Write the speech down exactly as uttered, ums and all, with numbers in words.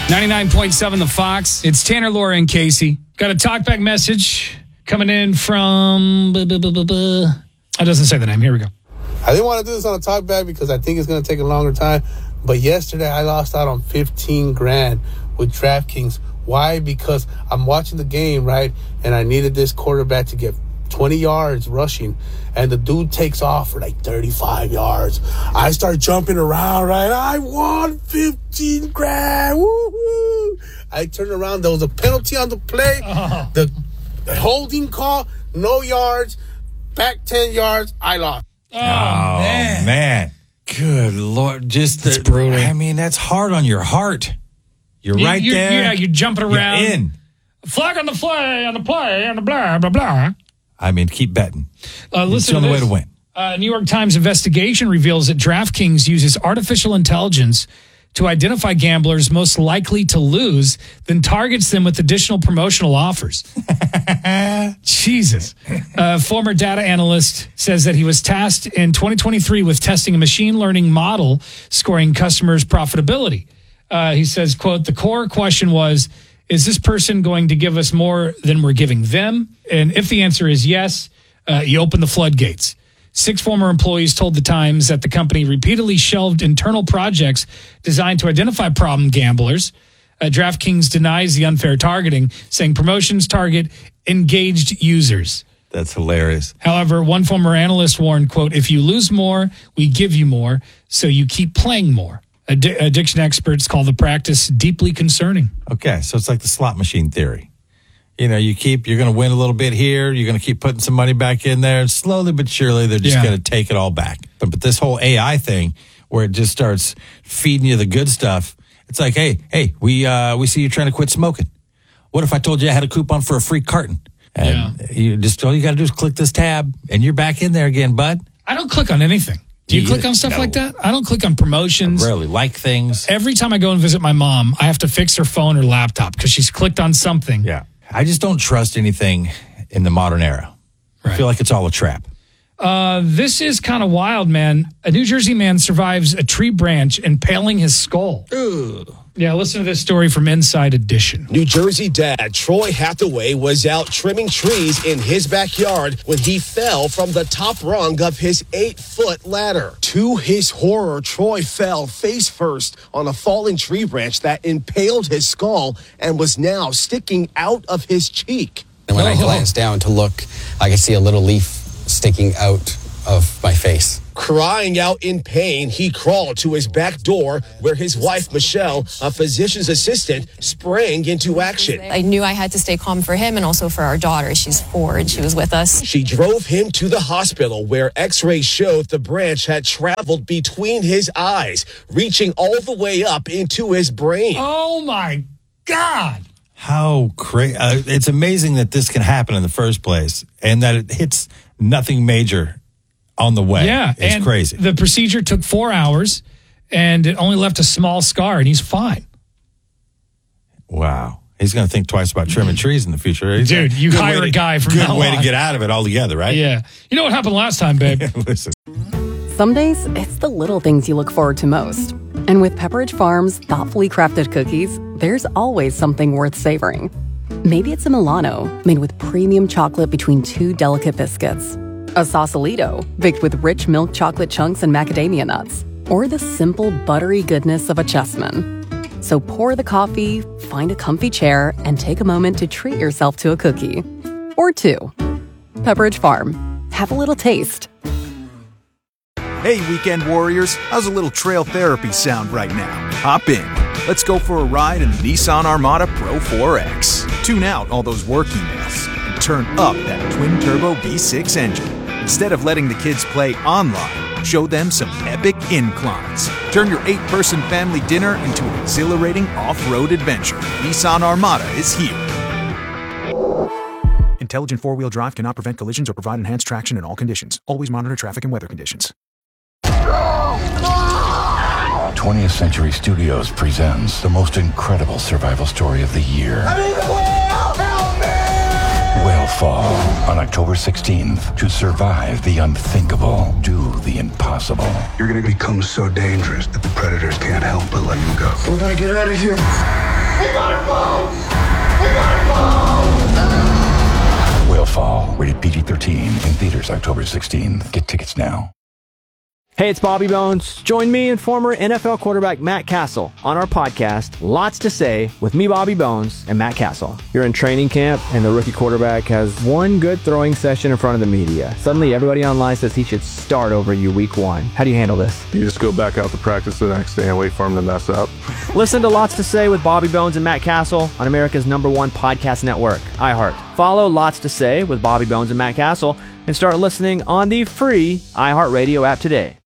ninety-nine point seven The Fox. It's Tanner, Laura, and Casey. Got a talkback message coming in from... Buh, buh, buh, buh, buh. It doesn't say the name. Here we go. I didn't want to do this on a talkback because I think it's going to take a longer time. But yesterday I lost out on fifteen grand with DraftKings. Why? Because I'm watching the game, right? And I needed this quarterback to get twenty yards rushing. And the dude takes off for like thirty-five yards. I start jumping around, right? I won fifteen grand. Woo-hoo. I turned around. There was a penalty on the play. Oh. The holding call, no yards, back ten yards. I lost. Oh, oh man. man. Good Lord. Just the, brutal. I mean, that's hard on your heart. You're you, right you're, there. Yeah, you're jumping around. You're in. Flag on the play, on the play, on the blah, blah, blah. I mean, keep betting. Uh, listen it's the only way to win. Uh, New York Times investigation reveals that DraftKings uses artificial intelligence to identify gamblers most likely to lose, then targets them with additional promotional offers. Jesus. A former data analyst says that he was tasked in twenty twenty-three with testing a machine learning model scoring customers' profitability. Uh, he says, quote, the core question was, is this person going to give us more than we're giving them? And if the answer is yes, uh, you open the floodgates. Six former employees told the Times that the company repeatedly shelved internal projects designed to identify problem gamblers. Uh, DraftKings denies the unfair targeting, saying promotions target engaged users. That's hilarious. However, one former analyst warned, quote, if you lose more, we give you more, so you keep playing more. Ad- addiction experts call the practice deeply concerning. Okay, so it's like the slot machine theory. You know, you keep, you're going to win a little bit here. You're going to keep putting some money back in there. And slowly but surely, they're just yeah. going to take it all back. But, but this whole A I thing, where it just starts feeding you the good stuff, it's like, hey, hey, we uh, we see you trying to quit smoking. What if I told you I had a coupon for a free carton? And yeah. you just all you got to do is click this tab, and you're back in there again, bud. I don't click on anything. Do you, you click on stuff no. like that? I don't click on promotions. I rarely like things. Every time I go and visit my mom, I have to fix her phone or laptop because she's clicked on something. Yeah. I just don't trust anything in the modern era. Right. I feel like it's all a trap. Uh, this is kind of wild, man. A New Jersey man survives a tree branch impaling his skull. Ugh. Yeah, listen to this story from Inside Edition. New Jersey dad Troy Hathaway was out trimming trees in his backyard when he fell from the top rung of his eight-foot ladder. To his horror, Troy fell face first on a fallen tree branch that impaled his skull and was now sticking out of his cheek. And when oh. I glanced down to look, I could see a little leaf sticking out of my face. Crying out in pain, he crawled to his back door where his wife, Michelle, a physician's assistant, sprang into action. I knew I had to stay calm for him and also for our daughter. She's four and she was with us. She drove him to the hospital where x-rays showed the branch had traveled between his eyes, reaching all the way up into his brain. Oh, my God. How crazy. Uh, it's amazing that this can happen in the first place and that it hits nothing major on the way. Yeah. It's and crazy. The procedure took four hours and it only left a small scar and he's fine. Wow. He's going to think twice about trimming trees in the future. He's Dude, you hire to, a guy from Good now way on. to get out of it altogether, right? Yeah. You know what happened last time, babe? Listen. Some days, it's the little things you look forward to most. And with Pepperidge Farm's thoughtfully crafted cookies, there's always something worth savoring. Maybe it's a Milano made with premium chocolate between two delicate biscuits. A Sausalito baked with rich milk chocolate chunks and macadamia nuts. Or the simple buttery goodness of a Chessman. So pour the coffee, find a comfy chair, and take a moment to treat yourself to a cookie. Or two. Pepperidge Farm. Have a little taste. Hey, weekend warriors, how's a little trail therapy sound right now? Hop in. Let's go for a ride in the Nissan Armada Pro four X. Tune out all those work emails and turn up that twin-turbo V six engine. Instead of letting the kids play online, show them some epic inclines. Turn your eight-person family dinner into an exhilarating off-road adventure. Nissan Armada is here. Intelligent four-wheel drive cannot prevent collisions or provide enhanced traction in all conditions. Always monitor traffic and weather conditions. twentieth Century Studios presents the most incredible survival story of the year. I'm in the whale! Help me! Whalefall on October sixteenth. To survive the unthinkable, do the impossible. You're going to become so dangerous that the predators can't help but let you go. We gotta get out of here. They got it wrong! They got it wrong! Will Fall. Rated P G thirteen. In theaters October sixteenth. Get tickets now. Hey, it's Bobby Bones. Join me and former N F L quarterback Matt Castle on our podcast, Lots to Say, with me, Bobby Bones, and Matt Castle. You're in training camp, and the rookie quarterback has one good throwing session in front of the media. Suddenly, everybody online says he should start over you week one. How do you handle this? You just go back out to practice the next day and wait for him to mess up. Listen to Lots to Say with Bobby Bones and Matt Castle on America's number one podcast network, iHeart. Follow Lots to Say with Bobby Bones and Matt Castle and start listening on the free iHeartRadio app today.